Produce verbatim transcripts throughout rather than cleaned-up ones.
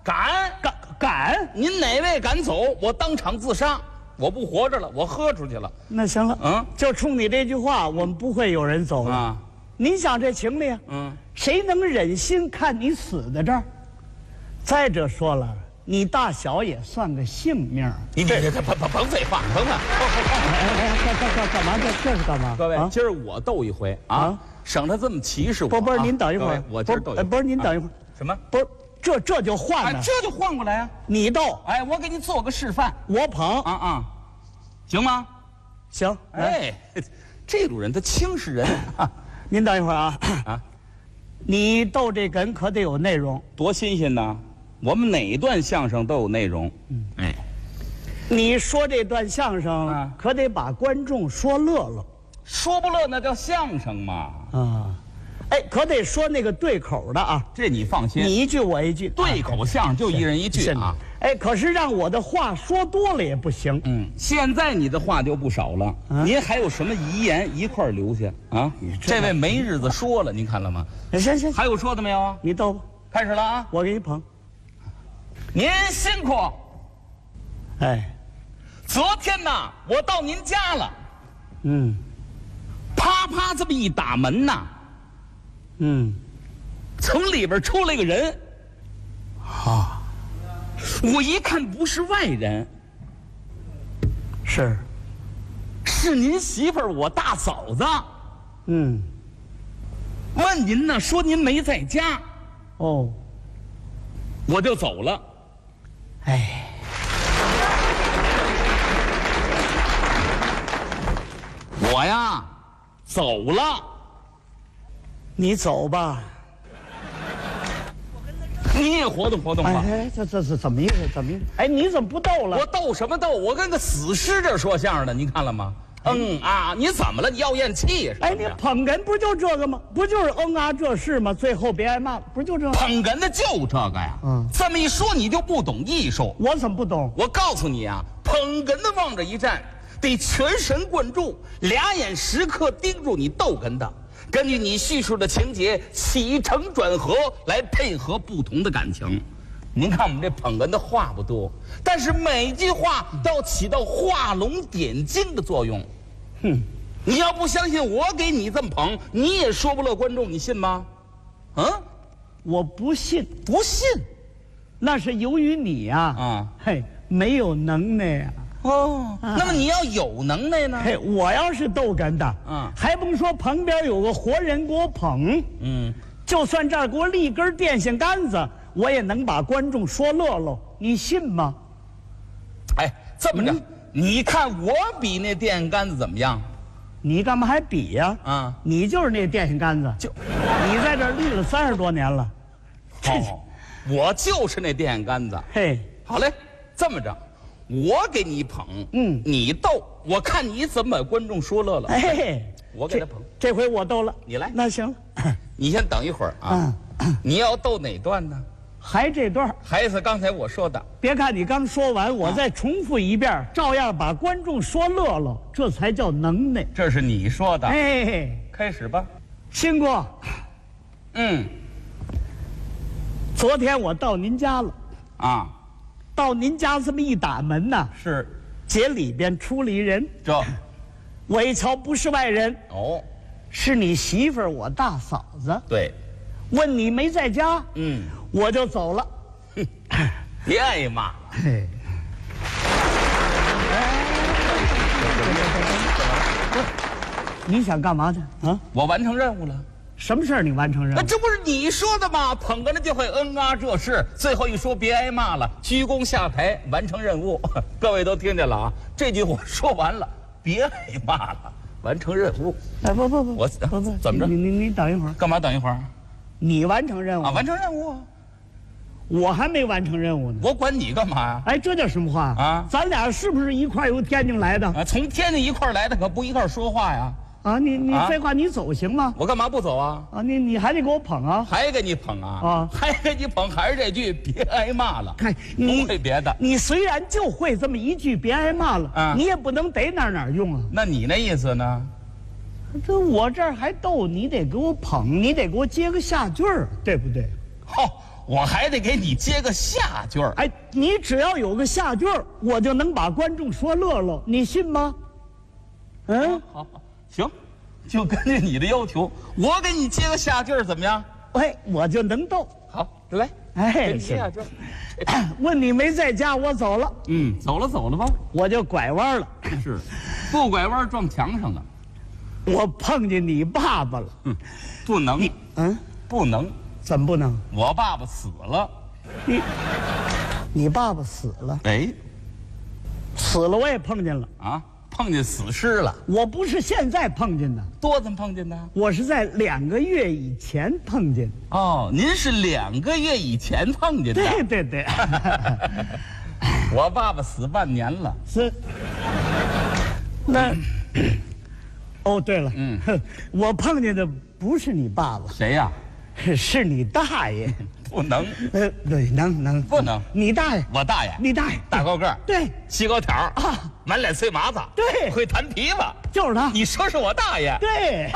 敢敢敢？ 您哪位敢走，我当场自杀，我不活着了，我喝出去了。 那行了， 嗯， 就冲你这句话，我们不会有人走了。 啊， 您想这情理， 嗯， 谁能忍心看你死在这儿？再者说了，你大小也算个性命。 你这这甭甭甭废话，甭问。 哎哎，干干干干嘛？这这是干嘛？ 各位， 啊今儿我斗一回啊，省得这么歧视我。 不不是， 啊您等一会儿， 我今儿斗一回。 不是您等一会儿， 什么？ 不是这这就换哎， 了， 这就换过来啊！ 你斗， 哎，我给你做个示范我捧啊啊，行吗？ 行。来， 哎，这路人他轻视人啊您等一会儿啊啊， 你斗这哏可得有内容。 多新鲜呐！我们哪段相声都有内容。嗯，哎， 你说这段相声啊可得把观众说乐了说不乐那叫相声嘛。 啊！哎，可得说那个对口的啊， 这你放心， 你一句我一句， 对口相声就一人一句是啊。 哎，可是让我的话说多了也不行。 嗯，现在你的话就不少了。 啊您还有什么遗言一块儿留下啊？这位没日子说了，您看了吗？ 行行行， 还有说的没有啊？ 你斗吧， 开始了啊！ 我给你捧。 您辛苦。 哎， 昨天呐，我到您家了， 嗯啪啪这么一打门呐， 嗯， 从里边出来个人。 啊， 我一看不是外人， 是， 是您媳妇儿我大嫂子。 嗯， 问您呢，说您没在家， 哦， 我就走了。 哎， 我呀，走了。 你走吧。 你也活动活动吧。 哎，这这是怎么意思？怎么意思？哎，你怎么不斗了？ 我斗什么斗？我跟个死尸这说相声的，您看了吗？嗯啊，你怎么了？你要咽气呀？ 哎，你捧哏不就这个吗？不就是嗯啊这事吗？最后别挨骂了，不就这？ 捧哏的就这个呀。 嗯这么一说你就不懂艺术。 我怎么不懂？ 我告诉你啊，捧哏的往这一站，得全神贯注，俩眼时刻盯住你逗哏的，根据你叙述的情节起承转合来配合不同的感情。您看我们这捧哏的话不多，但是每句话都要起到画龙点睛的作用。 哼， 你要不相信我给你这么捧，你也说不乐观众，你信吗？嗯， 我不信， 不信。 那是由于你呀、啊， 啊嘿，没有能耐呀、 哦，那么你要有能耐呢？ 嘿，我要是逗哏的， 嗯还甭说旁边有个活人给我捧， 嗯， 就算这儿给我立根电线杆子，我也能把观众说乐喽，你信吗？ 哎，这么着， 嗯你看我比那电线杆子怎么样？ 你干嘛还比呀、 啊， 你就是那电线杆子， 就你在这儿立了三十多年了， 哦，我就是那电线杆子。 嘿， 好嘞，这么着，我给你捧， 嗯你逗，我看你怎么把观众说乐了。 哎， 我给他捧， 这，这回我逗了， 你来那行了， 你先等一会儿啊。你要逗哪段呢？ 还这段儿还是刚才我说的？ 别看你刚说完，我再重复一遍，照样把观众说乐了，这才叫能耐。 这是你说的。 哎， 开始吧。 新哥， 嗯， 昨天我到您家了， 啊， 到您家这么一打门呐， 是姐里边出了一人， 这。 我一瞧不是外人， 哦， 是你媳妇儿，我大嫂子。 对， 问你没在家， 嗯， 我就走了。 别挨骂。 嘿，你想干嘛去啊？ 我完成任务了。 什么事儿你完成任务？ 那这不是你说的吗？捧哏的就会嗯啊这事，最后一说别挨骂了，鞠躬下台完成任务。各位都听见了啊？这句我说完了，别挨骂了，完成任务。 哎，不不不， 我不不， 怎么着你你你等一会儿， 干嘛？等一会儿你完成任务啊？完成任务啊？ 我还没完成任务呢。 我管你干嘛呀？ 哎，这叫什么话啊咱俩是不是一块儿由天津来的啊，从天津一块儿来的，可不一块儿说话呀。 啊？你你啊废话，你走行吗？ 我干嘛不走啊？ 啊，你你还得给我捧啊！ 还给你捧啊？ 啊还给你捧，还是这句别挨骂了。 看你不会别的。 你虽然就会这么一句别挨骂了， 啊你也不能逮哪儿哪儿用啊。 那你那意思呢？ 这我这儿还逗，你得给我捧，你得给我接个下句儿，对不对？ 哦， 我还得给你接个下句儿。 哎，你只要有个下句儿，我就能把观众说乐了，你信吗？嗯， 好，好，行，就根据你的要求，我给你接个下句儿，怎么样？ 哎，我就能逗。 好，来， 哎， 给你接下句儿。 问你没在家，我走了。 嗯，走了走了吧。 我就拐弯了。 是，不拐弯撞墙上了。 我碰见你爸爸了。 嗯，不能。 嗯， 不能。 怎么不能？ 我爸爸死了。 你，你爸爸死了？ 哎， 死了我也碰见了。 啊，碰见死尸了。 我不是现在碰见的， 多怎么碰见的？ 我是在两个月以前碰见的。 哦，您是两个月以前碰见的。 对对对。 我爸爸死半年了。 是。那。哦，对了，嗯，我碰见的不是你爸爸。 谁呀？ 是你大爷。 不能。 呃，对，能能。 不能。 你大爷。 我大爷。 你大爷。 大高个儿。 对。 细高条啊，满脸碎麻子。 对。 会弹琵琶。 就是他。 你说是我大爷？ 对。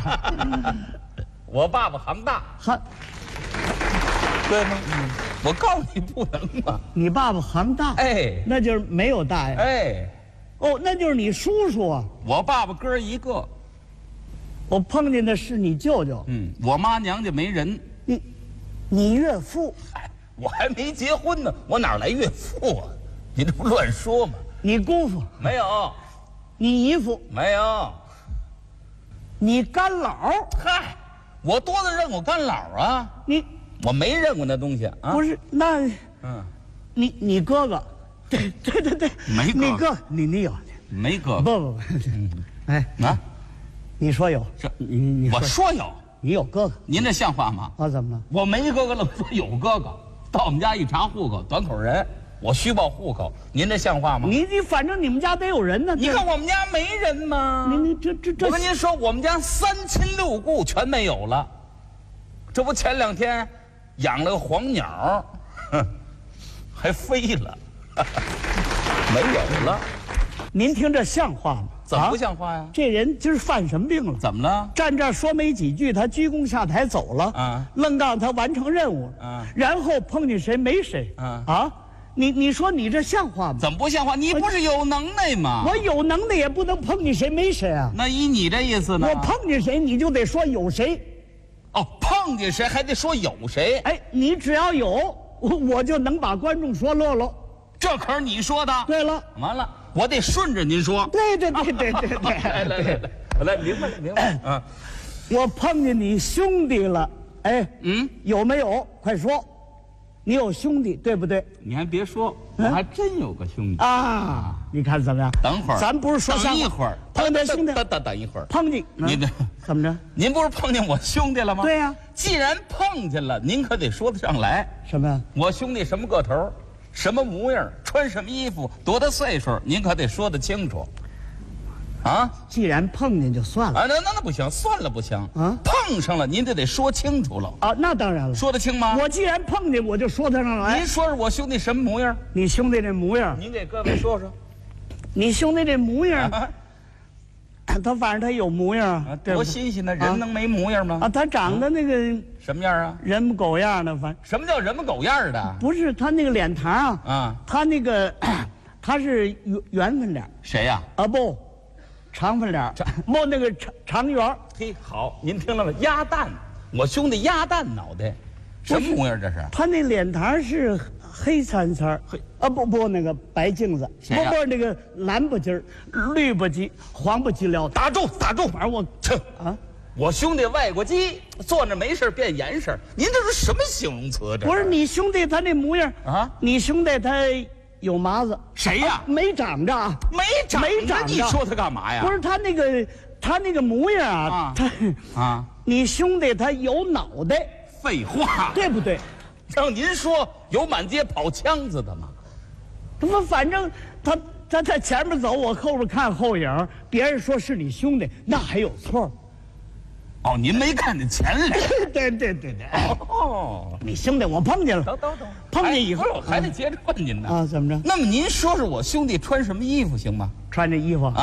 我爸爸行大。 行。 对吗？嗯。我告诉你不能嘛。 你爸爸行大。 哎。 那就是没有大爷。 哎。 哦，那就是你叔叔啊！ 我爸爸哥一个， 我碰见的是你舅舅。 嗯，我妈娘家没人。 你，你岳父？ 哎，我还没结婚呢，我哪来岳父啊？你这不乱说吗？ 你姑父？ 没有。 你姨父？ 没有。 你干姥？ 嗨，我多的认过干姥啊。 你， 我没认过那东西啊。 不是那，嗯，你你哥哥？对对对对， 没哥， 你哥你你有？ 没哥哥。 不不不，哎啊，你说有？ 是你你我说有， 你有哥哥？ 您这像话吗？ 啊，怎么了？ 我没哥哥了，说有哥哥，到我们家一查户口，短口人，我虚报户口，您这像话吗？ 你你反正你们家得有人呢。 你看我们家没人吗？ 你你这这这， 我跟您说，我们家三亲六故全没有了。这不前两天养了个黄鸟，哼，还飞了。没有了， 您听这像话吗？ 怎么不像话呀？ 啊、这人今儿犯什么病了？ 怎么了？ 站这儿说没几句，他鞠躬下台走了。啊，愣让他完成任务。啊，然后碰见谁没谁。啊啊，你你说你这像话吗？ 怎么不像话？你不是有能耐吗？ 我有能耐也不能碰见谁没谁啊。 那依你这意思呢？ 我碰见谁你就得说有谁。 哦，碰见谁还得说有谁？ 哎，你只要有，我我就能把观众说乐了。 这可是你说的。 对了， 完了，我得顺着您说。 对对对对对对， 来来来来，来明白了明白了。嗯， 我碰见你兄弟了，哎，嗯，有没有？快说，你有兄弟对不对？ 你还别说，我还真有个兄弟啊！你看怎么样？ 等会儿， 咱不是说等一会儿， 碰见兄弟， 等等等一会儿， 碰见您这怎么着？ 您不是碰见我兄弟了吗？ 对呀。 既然碰见了，您可得说得上来。 什么呀？ 我兄弟什么个头？什么模样？穿什么衣服？多大岁数？您可得说得清楚，啊！ 既然碰见就算了啊，那那那不行，算了不行啊！碰上了您就得说清楚了啊！那当然了， 说得清吗？ 我既然碰见，我就说得上来。 您说说我兄弟什么模样？ 你兄弟这模样， 您给各位说说。 你兄弟这模样，啊、他反正他有模样啊，多新鲜呢！人能没模样吗？ 啊，他长得那个、嗯、 什么样啊？ 人模狗样的，反正什么叫人模狗样的？ 不是他那个脸膛啊，啊，他那个他是圆圆粉脸。 谁呀、 啊？啊不，长粉脸，不那个长长圆。 嘿，好，您听了吗？鸭蛋，我兄弟鸭蛋脑袋，什么模样这是？ 他那脸膛是黑参参黑啊不不那个白镜子，不不那个蓝不叽儿，绿不叽，黄不叽撩。 打住打住！ 反正我这啊，我兄弟外国鸡，坐那没事变颜色。您这是什么形容词？这不是你兄弟他那模样啊？你兄弟他有麻子？ 谁呀、啊？ 没长着， 没长， 没长着。 你说他干嘛呀？ 不是他那个他那个模样啊，啊他啊，你兄弟他有脑袋。 废话， 对不对？ 让您说有满街跑枪子的吗？ 不，反正他他在前面走，我后边看后影，别人说是你兄弟，那还有错？ 哦，您没看见前脸？ 对对对对。哦，你兄弟我碰见了。 等等等， 碰见以后我还得接着问您呢。 啊，怎么着？ 那么您说说我兄弟穿什么衣服行吗？ 穿这衣服啊，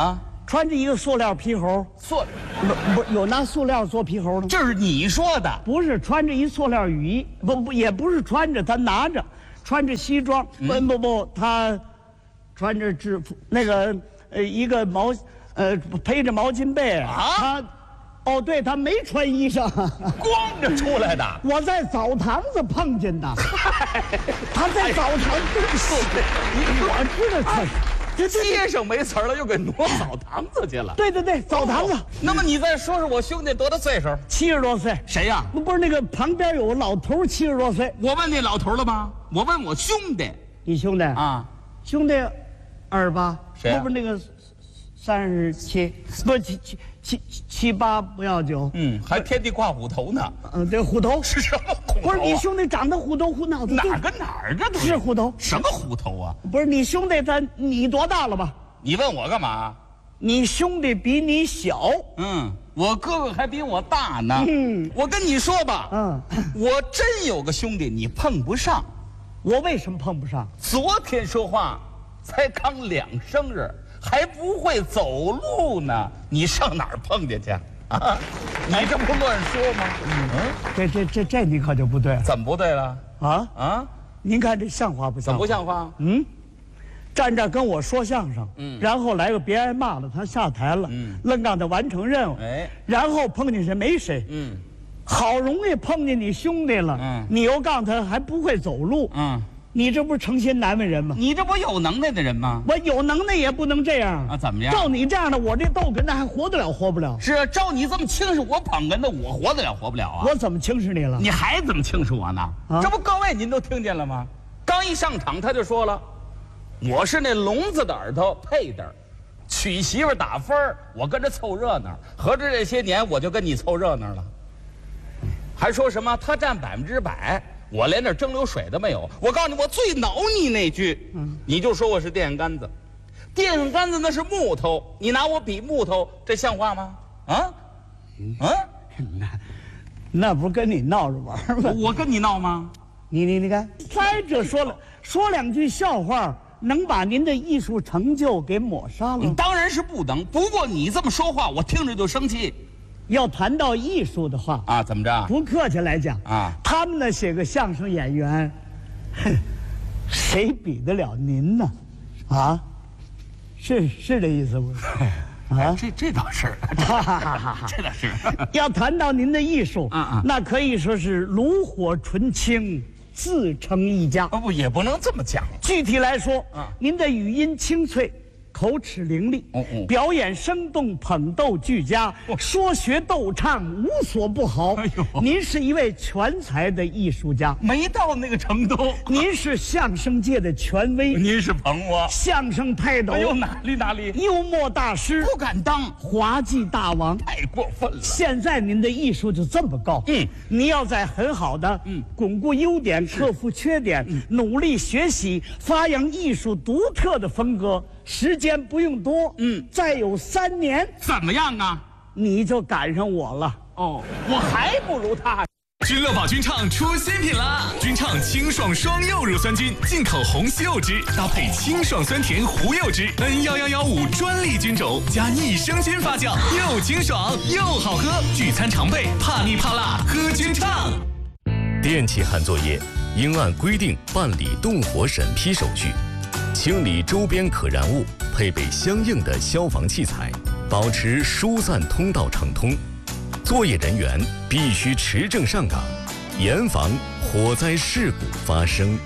穿着一个塑料皮猴。 塑不不有拿塑料做皮猴的？ 这是你说的。 不是穿着一塑料雨衣，不不也不是穿着，他拿着，穿着西装，不、嗯、不不，他穿着制服，那个呃一个毛呃披着毛巾被啊。他哦，对，他没穿衣裳， 光着出来的。 我在澡堂子碰见的，他在澡堂子，我知道他。 这街上没词儿了，又给挪澡堂子去了。 对对对，澡堂子。哦、 那么你再说说我兄弟多大岁数？ 七十多岁。 谁呀？ 不不是那个旁边有个老头，七十多岁。 我问那老头了吗？我问我兄弟。 你兄弟啊？兄弟，二十八。 谁、啊？ 不是那个三十七，不七七七七八不要九。 嗯，还天地挂虎头呢。 嗯，这虎头是什么虎头、啊？ 不是你兄弟长得虎头虎脑的。 哪跟哪儿这都是虎头？ 什么虎头啊？ 不是你兄弟他你多大了吧？ 你问我干嘛？ 你兄弟比你小。 嗯，我哥哥还比我大呢。嗯，我跟你说吧，嗯，我真有个兄弟你碰不上。 我为什么碰不上？ 昨天说话才刚两生日，还不会走路呢，你上哪儿碰见去啊？你这不乱说吗？ 嗯，这这这这你可就不对了。 怎么不对了？ 啊啊！您看这像话不像话？ 怎么不像话？ 嗯，站这跟我说相声，嗯，然后来个别挨骂了，他下台了，嗯，愣让他完成任务，哎，然后碰见谁没谁，嗯，好容易碰见你兄弟了，嗯，你又告诉他还不会走路，嗯。你这不是成心难为人吗？ 你这不有能耐的人吗？ 我有能耐也不能这样啊！怎么样？ 照你这样的，我这逗哏的还活得了活不了？ 是啊，照你这么轻视我捧哏的，我活得了活不了啊？ 我怎么轻视你了？ 你还怎么轻视我呢？啊、这不各位您都听见了吗？刚一上场他就说了，我是那聋子的耳朵配的，娶媳妇打分我跟着凑热闹，合着这些年我就跟你凑热闹了。还说什么他占百分之百？我连那蒸馏水都没有。我告诉你，我最恼你那句，嗯，你就说我是电线杆子，电线杆子那是木头，你拿我比木头，这像话吗？啊，啊， 那那不是跟你闹着玩吗？ 我跟你闹吗？ 你你你看，再者说了，说两句笑话，能把您的艺术成就给抹杀了？ 当然是不能。不过你这么说话，我听着就生气。 要谈到艺术的话啊，怎么着？ 不客气来讲啊，他们呢写个相声演员，哼，谁比得了您呢？啊，是是这意思不？ 啊，这这倒是，这倒是。 要谈到您的艺术，啊啊，那可以说是炉火纯青，自成一家。 不，也不能这么讲。 具体来说，啊，您的语音清脆。口齿伶俐，哦哦，表演生动，捧逗俱佳，哦，说学逗唱无所不好。哎呦，您是一位全才的艺术家， 没到那个程度。 您是相声界的权威， 您是捧我， 相声泰斗。 哎呦，哪里哪里， 幽默大师， 不敢当， 滑稽大王， 太过分了。 现在您的艺术就这么高，嗯，你要在很好的，嗯，巩固优点，克服缺点，嗯，努力学习，发扬艺术独特的风格。时间不用多，嗯，再有三年， 怎么样啊？ 你就赶上我了。 哦，我还不如他。 君乐宝君畅出新品啦！君畅清爽双柚乳酸菌，进口红西柚汁，搭配清爽酸甜胡柚汁 ，N 一一一五专利菌种，加逆生菌发酵，又清爽又好喝。聚餐常备，怕腻怕辣，喝君畅。 电气焊作业应按规定办理动火审批手续。清理周边可燃物，配备相应的消防器材，保持疏散通道畅通。作业人员必须持证上岗，严防火灾事故发生。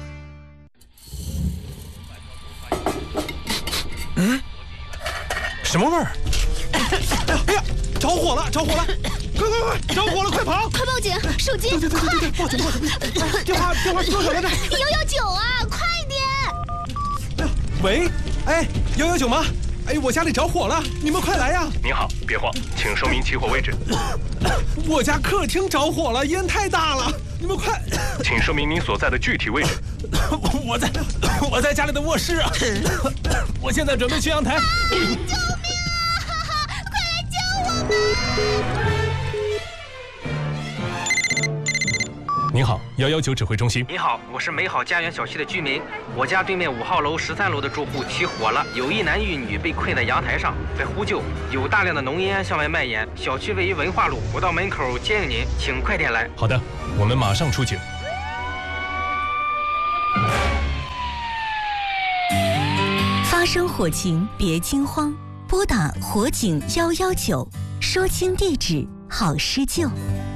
嗯，什么味儿？哎呀，着火了！着火了！快快快，着火了！快跑！ 快报警！手机！ 对对对对对，报警报警！电话电话是多少来着？ 一一九啊，快点！ 喂，哎，一一九吗？哎，我家里着火了，你们快来呀！ 您好，别慌，请说明起火位置。 我家客厅着火了，烟太大了，你们快！ 请说明您所在的具体位置。 我在，我在家里的卧室啊。我现在准备去阳台。 啊、救命啊！快来救我们！ 您好，幺幺九指挥中心。 您好，我是美好家园小区的居民。我家对面五号楼、十三楼的住户起火了，有一男一女被困在阳台上，在呼救，有大量的浓烟向外蔓延。小区位于文化路，我到门口接应您，请快点来。 好的，我们马上出警。 发生火情别惊慌，拨打火警幺幺九，说清地址，好施救。